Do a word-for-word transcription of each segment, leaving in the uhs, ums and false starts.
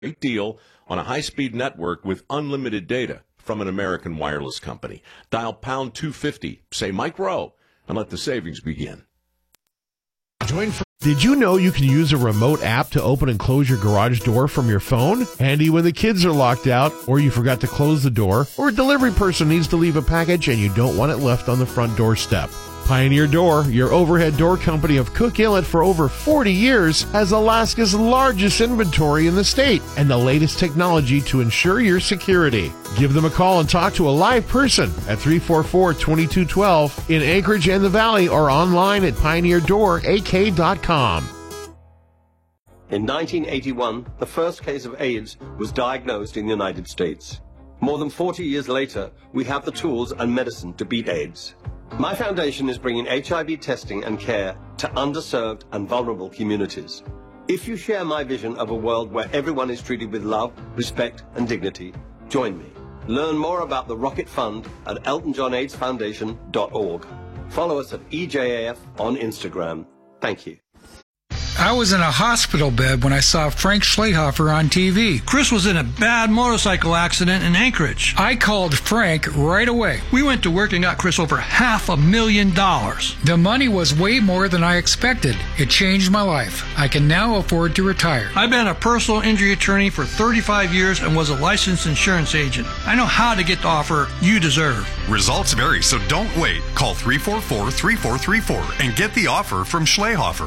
Great deal on a high-speed network with unlimited data from an American wireless company. Dial pound two fifty, say Mike Rowe, and let the savings begin. Join for- Did you know you can use a remote app to open and close your garage door from your phone? Handy when the kids are locked out, or you forgot to close the door, or a delivery person needs to leave a package and you don't want it left on the front doorstep. Pioneer Door, your overhead door company of Cook Inlet for over forty years, has Alaska's largest inventory in the state and the latest technology to ensure your security. Give them a call and talk to a live person at three four four, two two one two in Anchorage and the Valley, or online at pioneer door a k dot com. In nineteen eighty-one, the first case of AIDS was diagnosed in the United States. More than forty years later, we have the tools and medicine to beat AIDS. My foundation is bringing H I V testing and care to underserved and vulnerable communities. If you share my vision of a world where everyone is treated with love, respect, and dignity, join me. Learn more about the Rocket Fund at elton john aids foundation dot org. Follow us at E J A F on Instagram. Thank you. I was in a hospital bed when I saw Frank Schlehofer on T V. Chris was in a bad motorcycle accident in Anchorage. I called Frank right away. We went to work and got Chris over half a million dollars. The money was way more than I expected. It changed my life. I can now afford to retire. I've been a personal injury attorney for thirty-five years and was a licensed insurance agent. I know how to get the offer you deserve. Results vary, so don't wait. Call three four four, three four three four and get the offer from Schlehofer.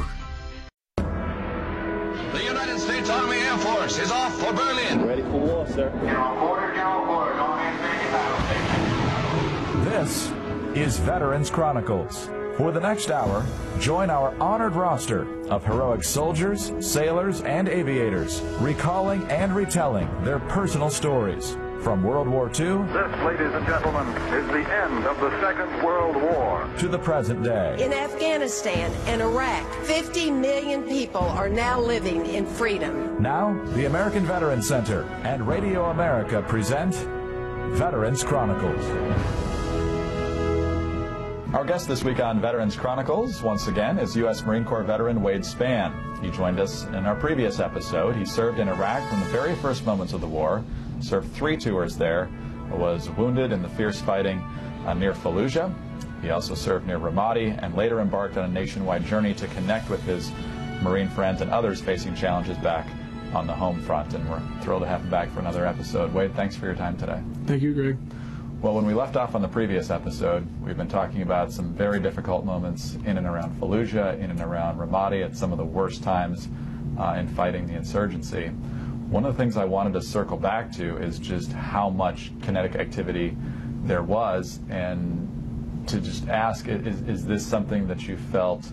The United States Army Air Force is off for Berlin. Ready for war, sir. General Porter, General Porter, go ahead and This is Veterans Chronicles. For the next hour, join our honored roster of heroic soldiers, sailors, and aviators, recalling and retelling their personal stories. From World War Two, this, ladies and gentlemen, is the end of the Second World War, to the present day. In Afghanistan and Iraq, fifty million people are now living in freedom. Now, the American Veterans Center and Radio America present Veterans Chronicles. Our guest this week on Veterans Chronicles, once again, is U S Marine Corps veteran Wade Spann. He joined us in our previous episode. He served in Iraq from the very first moments of the war, served three tours there, was wounded in the fierce fighting uh, near Fallujah. He also served near Ramadi and later embarked on a nationwide journey to connect with his Marine friends and others facing challenges back on the home front. And we're thrilled to have him back for another episode. Wade, thanks for your time today. Thank you, Greg. Well, when we left off on the previous episode, we've been talking about some very difficult moments in and around Fallujah, in and around Ramadi at some of the worst times uh, in fighting the insurgency. One of the things I wanted to circle back to is just how much kinetic activity there was, and to just ask, is, is this something that you felt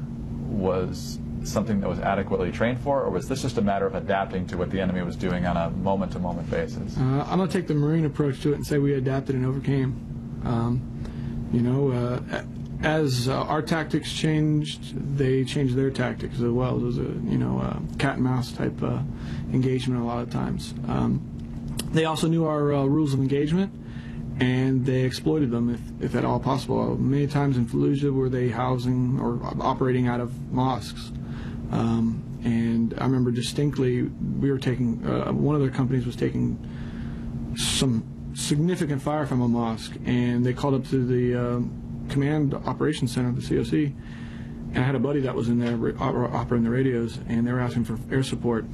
was something that was adequately trained for, or was this just a matter of adapting to what the enemy was doing on a moment-to-moment basis? Uh, I'm going to take the Marine approach to it and say we adapted and overcame. Um, you know, uh, as uh, our tactics changed, they changed their tactics as well. It was a, you know, a cat and mouse type uh, engagement a lot of times. Um, they also knew our uh, rules of engagement, and they exploited them if, if at all possible. Many times in Fallujah were they housing or operating out of mosques. Um, and I remember distinctly we were taking, uh, one of their companies was taking some significant fire from a mosque, and they called up to the um, Command Operations Center, the C O C, and I had a buddy that was in there operating the radios, and they were asking for air support,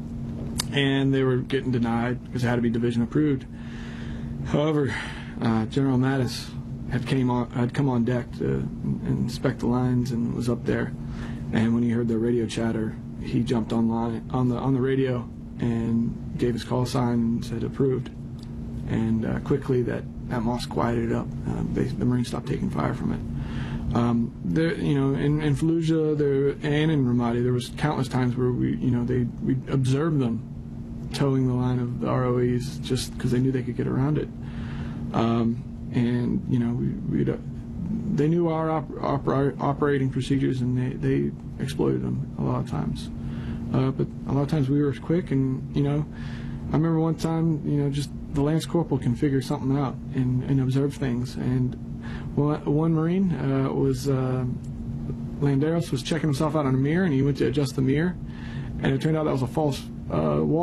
and they were getting denied because it had to be division approved. However, uh, General Mattis had came on, had come on deck to inspect the lines and was up there, and when he heard the radio chatter, he jumped online on the on the radio and gave his call sign and said approved, and uh, quickly that. That mosque quieted up. Uh, they, the Marines stopped taking fire from it. Um, there, you know, in, in Fallujah there, and in Ramadi, there was countless times where we, you know, they we observed them towing the line of the R O Es just because they knew they could get around it. Um, and you know, we, we uh, they knew our op oper operating procedures, and they they exploited them a lot of times. Uh, but a lot of times we were quick, and you know, I remember one time, you know, just the Lance Corporal can figure something out and, and observe things. And one, one Marine uh, was, uh, Landeros was checking himself out on a mirror, and he went to adjust the mirror, and it turned out that was a false uh, wall.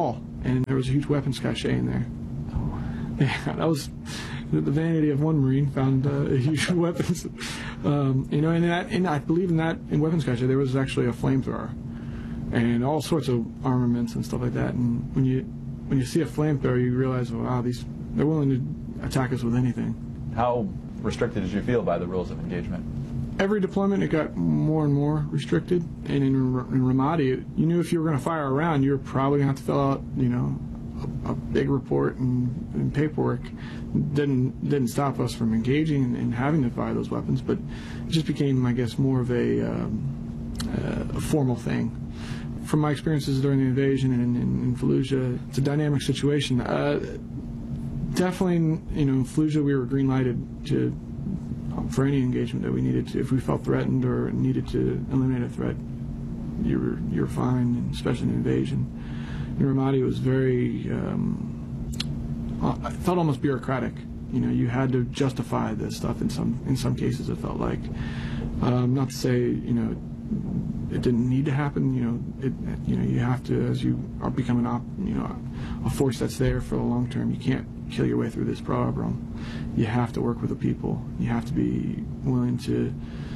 and there was a huge weapons cache in there. Yeah, that was the vanity of one Marine, found uh, a huge weapons. Um, you know, and, that, and I believe in that, in weapons cache, there was actually a flamethrower and all sorts of armaments and stuff like that. And when you when you see a flamethrower, you realize, wow, these they're willing to attack us with anything. How restricted did you feel by the rules of engagement? Every deployment, it got more and more restricted. And in, in Ramadi, you knew if you were going to fire a round, you were probably going to have to fill out, you know, a, a big report and, and paperwork. Didn't didn't stop us from engaging and, and having to fire those weapons, but it just became, I guess, more of a, um, uh, a formal thing. From my experiences during the invasion in, in, in Fallujah, it's a dynamic situation. Uh, definitely, you know, in Fallujah, we were green-lighted to for any engagement that we needed to. If we felt threatened or needed to eliminate a threat, you were you were fine, especially in invasion. In Ramadi, it was very, um, I felt almost bureaucratic. You know, you had to justify this stuff in some in some cases. It felt like, um, not to say, you know, it didn't need to happen. You know, it you know you have to, as you are becoming op, you know a force that's there for the long term. You can't kill your way through this problem. You have to work with the people. You have to be willing to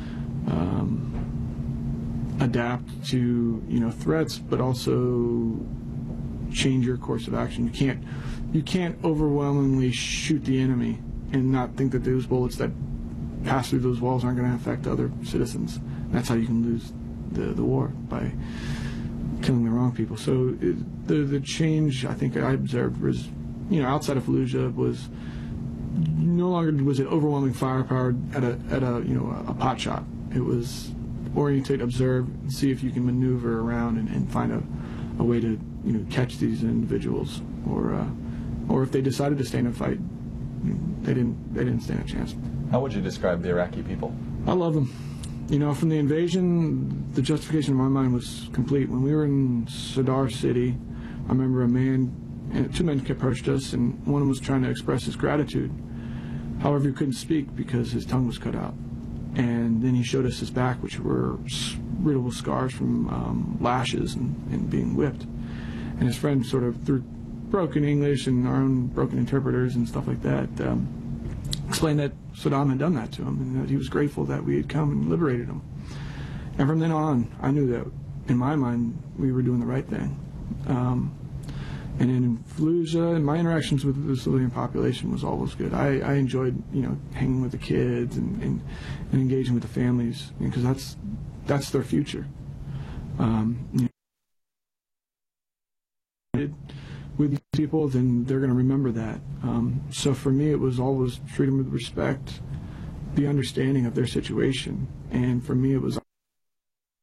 um, adapt to you know threats, but also change your course of action. You can't you can't overwhelmingly shoot the enemy and not think that those bullets that pass through those walls aren't going to affect other citizens. That's how you can lose the the war, by killing the wrong people. So it, the the change I think I observed was, you know, outside of Fallujah, was no longer was it overwhelming firepower at a at a you know a, a pot shot. It was orientate, observe, see if you can maneuver around and, and find a, a way to you know catch these individuals, or uh, or if they decided to stay in a fight, they didn't they didn't stand a chance. How would you describe the Iraqi people? I love them. You know, from the invasion, the justification in my mind was complete. When we were in Sadr City, I remember a man, and two men approached us, and one was trying to express his gratitude. However, he couldn't speak because his tongue was cut out. And then he showed us his back, which were riddled with scars from um, lashes and, and being whipped. And his friend sort of, through broken English and our own broken interpreters and stuff like that, um, explained that Saddam had done that to him, and that he was grateful that we had come and liberated him. And from then on, I knew that, in my mind, we were doing the right thing. Um, and in Fallujah, and my interactions with the civilian population was always good. I, I enjoyed, you know, hanging with the kids and, and, and engaging with the families, because that's that's their future. Um, you know, with these people, then they're going to remember that. Um, so for me, it was always treat them with respect, be understanding of their situation, and for me, it was